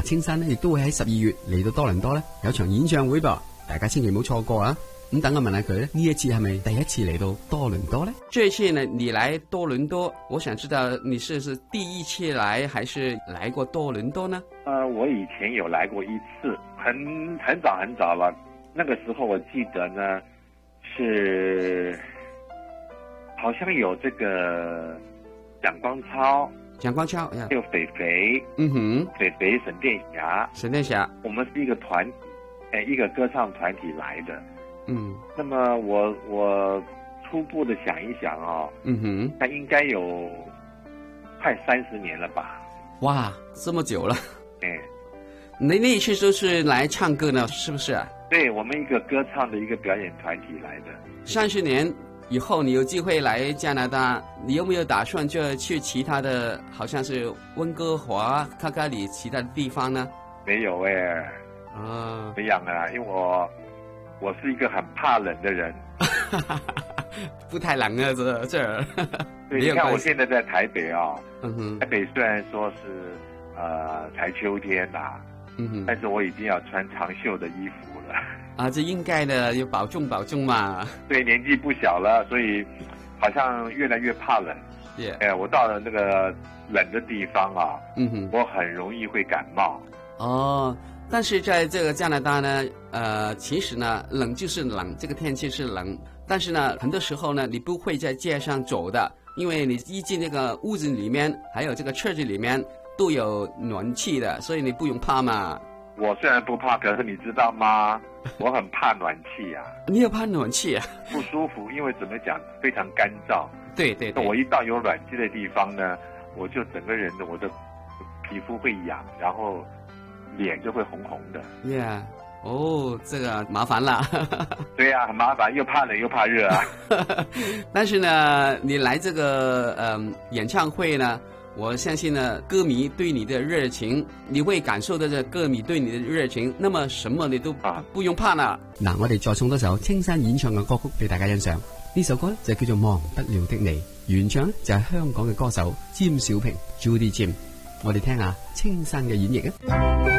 青山呢亦都會喺12月嚟到多倫多呢有場演唱會噃，大家千祈唔好錯過啊！咁等我問下佢咧，呢一次係咪第一次嚟到多倫多呢？ 這次呢，你來多倫多，我想知道你是第一次來，還是來過多倫多呢？ 我以前有來過一次，很早了。那個時候我記得呢，是好像有這個蔣光超，還有肥肥，肥肥沈殿霞，我們是一個團，一個歌唱團體來的。那麼我初步的想一想啊，它應該有快30年了吧？ 哇，這麼久了！你那一次都是來唱歌呢，是不是啊？ 對，我們一個歌唱的一個表演團體來的。 30年以後，你有機會來加拿大，你有沒有打算就去其他的，好像是溫哥華、卡加里其他的地方呢？ 沒有沒樣啊，因為我是一個很怕冷的人。 不太冷啊，這兒。 對，你看我現在在台北啊，台北雖然說是才秋天啦，但是我已經要穿長袖的衣服了。 啊，這應該的，要保重嘛。 對，年紀不小了，所以好像越來越怕冷。我到了那個冷的地方啊，我很容易會感冒。 但是在這個加拿大呢，其實呢，冷就是冷，這個天氣是冷，但是呢，很多時候呢，你不會在街上走的，因為你一進那個屋子裏面，還有這個車子裏面都有暖氣的，所以你不用怕嘛。 我雖然不怕，可是你知道嗎？我很怕暖氣啊。 你有怕暖氣啊？ 不舒服，因為怎麼講，非常乾燥。 對。 我一到有暖氣的地方呢，我就整個人的我的皮膚會癢，然後臉就會紅紅的。 這個麻煩了。 對啊，很麻煩，又怕冷又怕熱啊。 但是呢，你來這個演唱會呢，我相信呢，歌迷對你的熱情，你會感受到這歌迷對你的熱情，那麼什麼你都不用怕啦。 嗱，我哋再送多首青山演唱嘅歌曲俾大家欣賞。呢首歌呢就叫做《忘不了的你》，原唱呢就係香港嘅歌手詹小平 Judy Jim。我哋聽下青山嘅演繹啊。